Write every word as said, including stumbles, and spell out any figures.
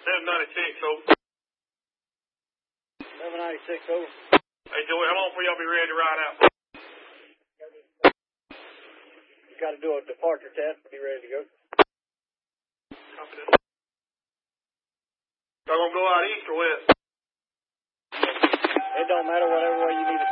seven ninety-six, over. seven ninety-six, over. Hey, Joey, how long before y'all be ready to ride out? You got to do a departure test to be ready to go. Copy that. Y'all gonna go out east or west? It don't matter whatever way you need to